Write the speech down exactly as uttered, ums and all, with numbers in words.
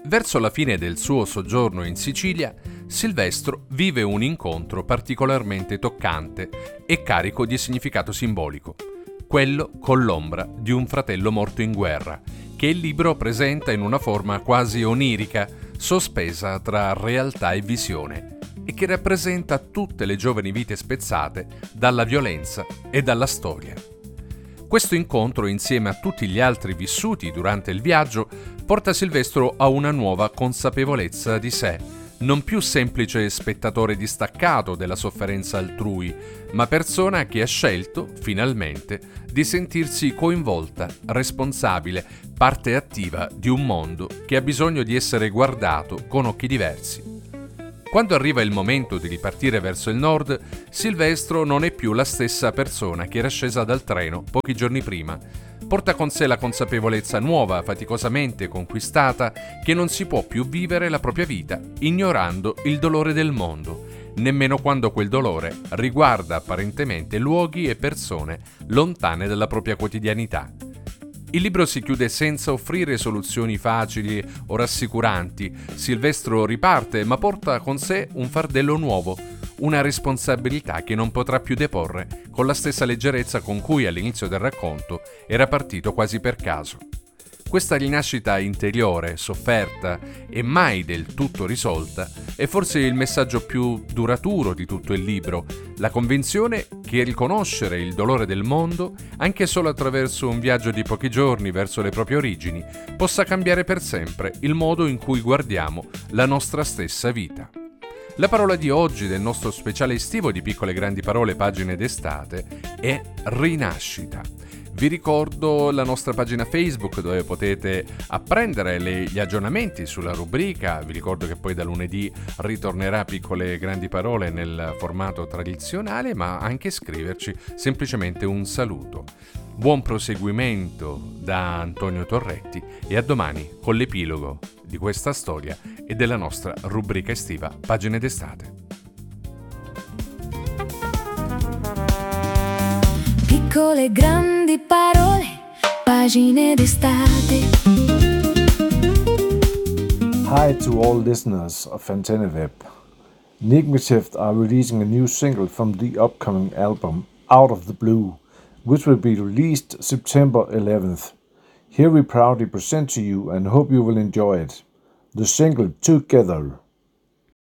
Verso la fine del suo soggiorno in Sicilia, Silvestro vive un incontro particolarmente toccante e carico di significato simbolico, quello con l'ombra di un fratello morto in guerra, che il libro presenta in una forma quasi onirica, sospesa tra realtà e visione, e che rappresenta tutte le giovani vite spezzate dalla violenza e dalla storia. Questo incontro, insieme a tutti gli altri vissuti durante il viaggio, porta Silvestro a una nuova consapevolezza di sé, non più semplice spettatore distaccato della sofferenza altrui, ma persona che ha scelto, finalmente, di sentirsi coinvolta, responsabile, parte attiva di un mondo che ha bisogno di essere guardato con occhi diversi. Quando arriva il momento di ripartire verso il nord, Silvestro non è più la stessa persona che era scesa dal treno pochi giorni prima. Porta con sé la consapevolezza nuova, faticosamente conquistata, che non si può più vivere la propria vita ignorando il dolore del mondo, nemmeno quando quel dolore riguarda apparentemente luoghi e persone lontane dalla propria quotidianità. Il libro si chiude senza offrire soluzioni facili o rassicuranti. Silvestro riparte, ma porta con sé un fardello nuovo, una responsabilità che non potrà più deporre con la stessa leggerezza con cui all'inizio del racconto era partito quasi per caso. Questa rinascita interiore, sofferta e mai del tutto risolta, è forse il messaggio più duraturo di tutto il libro, la convinzione che riconoscere il dolore del mondo, anche solo attraverso un viaggio di pochi giorni verso le proprie origini, possa cambiare per sempre il modo in cui guardiamo la nostra stessa vita. La parola di oggi del nostro speciale estivo di Piccole Grandi Parole, pagine d'estate, è rinascita. Vi ricordo la nostra pagina Facebook dove potete apprendere le, gli aggiornamenti sulla rubrica. Vi ricordo che poi da lunedì ritornerà Piccole Grandi Parole nel formato tradizionale, ma anche scriverci semplicemente un saluto. Buon proseguimento da Antonio Torretti e a domani con l'epilogo di questa storia e della nostra rubrica estiva Pagine d'estate. Piccole grandi parole, pagine d'estate. Hi to all listeners of Antenne Web. Enigmative are releasing a new single from the upcoming album Out of the Blue, which will be released September eleventh. Here we proudly present to you and hope you will enjoy it. The single Together.